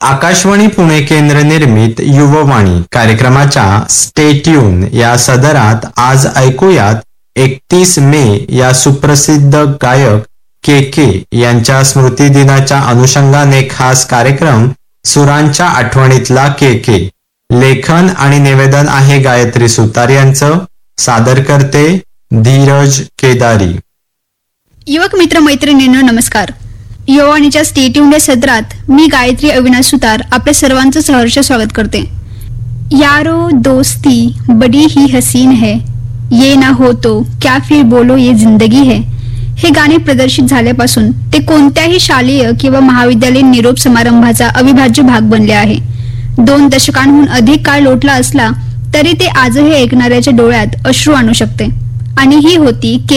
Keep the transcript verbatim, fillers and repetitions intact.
आकाशवाणी पुणे केंद्र निर्मित युववाणी कार्यक्रमाच्या स्टे ट्यून या सदरात आज ऐकूयात एकतीस मे या सुप्रसिद्ध गायक के के यांच्या स्मृती दिनाच्या अनुषंगाने खास कार्यक्रम सुरांच्या आठवणीतला के के. लेखन आणि निवेदन आहे गायत्री सुतार यांचं. सादर करते धीरज केदारी. युवक मित्र मैत्रिणींनो नमस्कार. युवाणीच्या स्टेट्यून या सदरात मी गायत्री अविनाश सुतार आपल्या सर्वांचं सहर्ष स्वागत करते. यारो दोस्ती बड़ी ही हसीन है, ये ना हो तो क्या फिर बोलो ये जिंदगी है. हे गाणे प्रदर्शित झाल्यापासून ते कोणत्याही शालेय किंवा महाविद्यालयीन निरोप समारंभाचा अविभाज्य भाग बनले आहे. दोन दशकांहून अधिक काळ लोटला असला तरी ते आजही ऐकणाऱ्याच्या डोळ्यात अश्रू आणू शकते. आणि ही होती के